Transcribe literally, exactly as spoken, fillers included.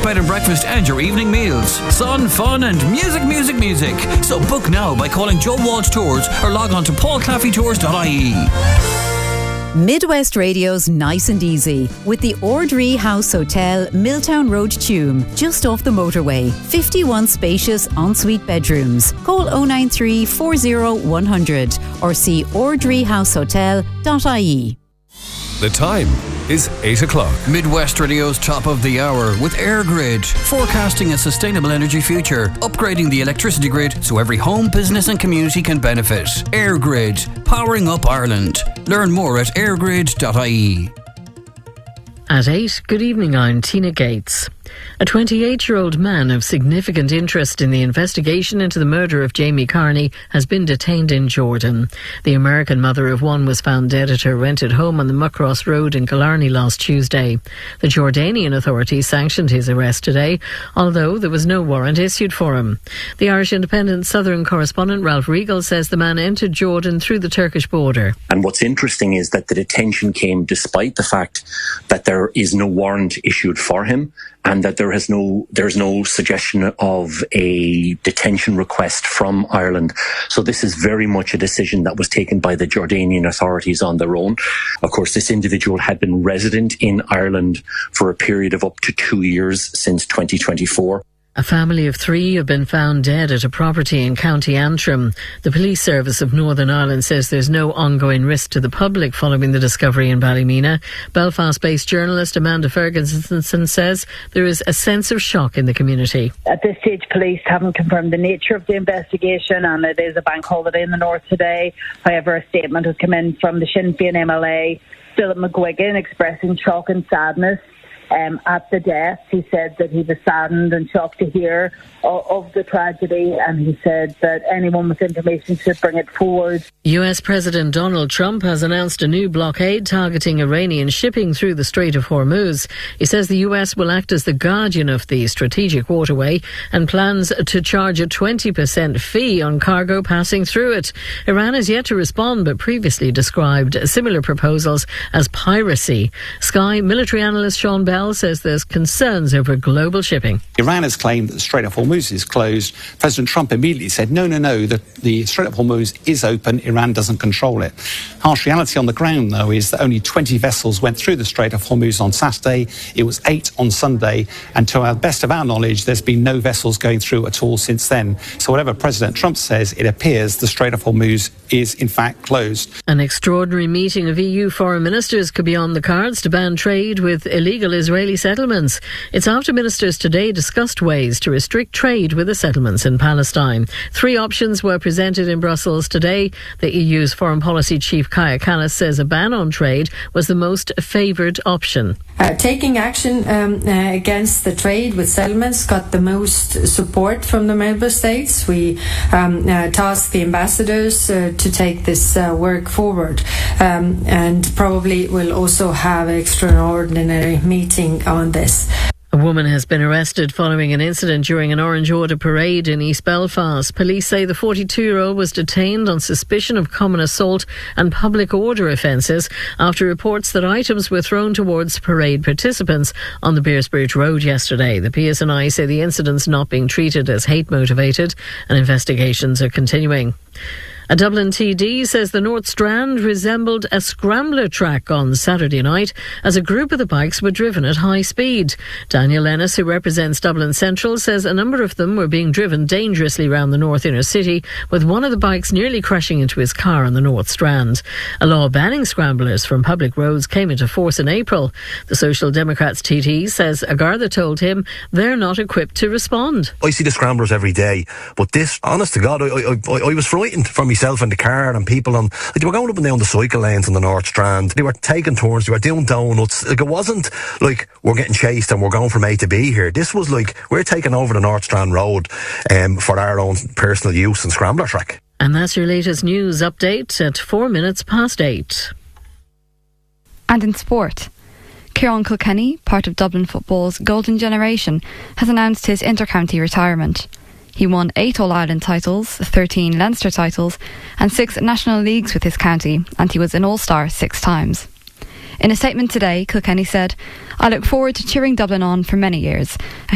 bed and breakfast and your evening meals. Sun, fun and music, music, music. So book now by calling Joe Walsh Tours or log on to paul claffey tours dot I E. Midwest Radio's Nice and Easy with the Ordree House Hotel, Milltown Road, Tuam, just off the motorway. fifty-one spacious ensuite bedrooms. Call oh nine three, four oh, one hundred or see ordree house hotel dot I E. The time is eight o'clock. Midwest Radio's top of the hour with AirGrid, forecasting a sustainable energy future, upgrading the electricity grid so every home, business and community can benefit. AirGrid, powering up Ireland. Learn more at airgrid dot I E. At eight, good evening, I'm Tina Gates. A twenty-eight-year-old man of significant interest in the investigation into the murder of Jamie Carney has been detained in Jordan. The American mother of one was found dead at her rented home on the Muckross Road in Killarney last Tuesday. The Jordanian authorities sanctioned his arrest today, although there was no warrant issued for him. The Irish Independent Southern correspondent Ralph Regal says the man entered Jordan through the Turkish border. And what's interesting is that the detention came despite the fact that there is no warrant issued for him, and that there has no there's no suggestion of a detention request from Ireland. So this is very much a decision that was taken by the Jordanian authorities on their own. Of course, this individual had been resident in Ireland for a period of up to two years since twenty twenty-four. A family of three have been found dead at a property in County Antrim. The Police Service of Northern Ireland says there's no ongoing risk to the public following the discovery in Ballymena. Belfast-based journalist Amanda Ferguson says there is a sense of shock in the community. At this stage, police haven't confirmed the nature of the investigation, and it is a bank holiday in the north today. However, a statement has come in from the Sinn Féin M L A, Philip McGuigan, expressing shock and sadness Um, at the death. He said that he was saddened and shocked to hear of, of the tragedy, and he said that anyone with information should bring it forward. U S President Donald Trump has announced a new blockade targeting Iranian shipping through the Strait of Hormuz. He says the U S will act as the guardian of the strategic waterway and plans to charge a twenty percent fee on cargo passing through it. Iran has yet to respond, but previously described similar proposals as piracy. Sky military analyst Sean Bell says there's concerns over global shipping. Iran has claimed that the Strait of Hormuz is closed. President Trump immediately said, no, no, no, that the Strait of Hormuz is open, Iran doesn't control it. Harsh reality on the ground, though, is that only twenty vessels went through the Strait of Hormuz on Saturday. It was eight on Sunday, and to our best of our knowledge, there's been no vessels going through at all since then. So whatever President Trump says, it appears the Strait of Hormuz is in fact closed. An extraordinary meeting of E U foreign ministers could be on the cards to ban trade with illegal Israeli settlements. It's after ministers today discussed ways to restrict trade with the settlements in Palestine. Three options were presented in Brussels today. The E U's foreign policy chief Kaja Kallas says a ban on trade was the most favoured option. Uh, taking action um, uh, against the trade with settlements got the most support from the member states. We um, uh, tasked the ambassadors uh, to take this uh, work forward, um, and probably will also have an extraordinary meeting on this. A woman has been arrested following an incident during an Orange Order parade in East Belfast. Police say the forty-two-year-old was detained on suspicion of common assault and public order offences after reports that items were thrown towards parade participants on the Beersbridge Road yesterday. The P S N I say the incident's not being treated as hate-motivated and investigations are continuing. A Dublin T D says the North Strand resembled a scrambler track on Saturday night as a group of the bikes were driven at high speed. Daniel Ennis, who represents Dublin Central, says a number of them were being driven dangerously around the North Inner City, with one of the bikes nearly crashing into his car on the North Strand. A law banning scramblers from public roads came into force in April. The Social Democrats T D says a Garda told him they're not equipped to respond. I see the scramblers every day, but this, honest to God, I, I, I, I was frightened from myself in the car and people on, like, they were going up and down the cycle lanes on the North Strand. They were taking turns, they were doing donuts. Like, it wasn't like we're getting chased and we're going from A to B here. This was like we're taking over the North Strand Road um, for our own personal use and scrambler track. And that's your latest news update at four minutes past eight. And in sport, Ciarán Kilkenny, part of Dublin football's golden generation, has announced his inter-county retirement. He won eight All-Ireland titles, thirteen Leinster titles and six National Leagues with his county, and he was an All-Star six times. In a statement today, Kilkenny said, "I look forward to cheering Dublin on for many years.